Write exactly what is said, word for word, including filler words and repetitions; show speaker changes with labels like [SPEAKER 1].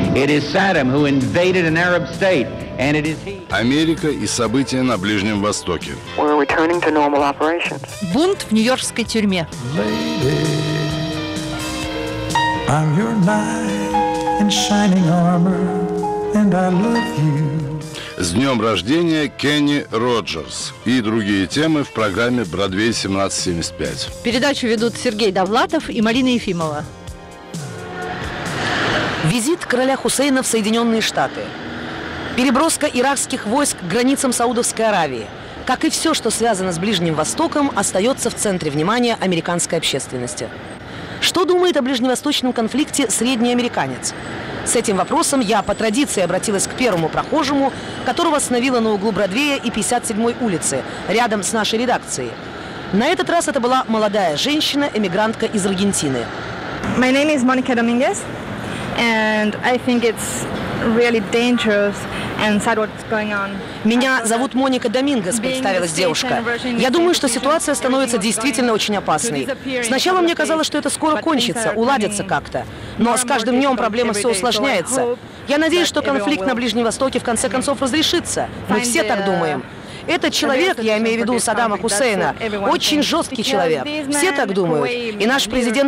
[SPEAKER 1] It is Saddam who invaded an Arab state, and it is he.
[SPEAKER 2] Америка и события на Ближнем Востоке.
[SPEAKER 3] We're returning to normal operations.
[SPEAKER 4] Бунт в нью-йоркской тюрьме.
[SPEAKER 5] I'm your knight in shining armor, and I love you.
[SPEAKER 2] С днем рождения Кенни Роджерс и другие темы в программе «Бродвей семнадцать семьдесят пять».
[SPEAKER 4] Передачу ведут Сергей Довлатов и Марина Ефимова.
[SPEAKER 6] Визит короля Хусейна в Соединенные Штаты. Переброска иракских войск к границам Саудовской Аравии. Как и все, что связано с Ближним Востоком, остается в центре внимания американской общественности. Что думает о ближневосточном конфликте средний американец? С этим вопросом я по традиции обратилась к первому прохожему, которого остановила на углу Бродвея и пятьдесят седьмой улицы, рядом с нашей редакцией. На этот раз это была молодая женщина, эмигрантка из Аргентины.
[SPEAKER 7] My name is Monica Dominguez, and I think it's really dangerous and sad what's going on.
[SPEAKER 6] Меня зовут Моника Домингес, представилась девушка. Я думаю, что ситуация становится действительно очень опасной. Сначала мне казалось, что это скоро кончится, уладится как-то. Но с каждым днем проблема все усложняется. Я надеюсь, что конфликт на Ближнем Востоке в конце концов разрешится. Мы все так думаем. Этот человек, я имею в виду Саддама Хусейна, очень жесткий человек. Все так думают. И наш президент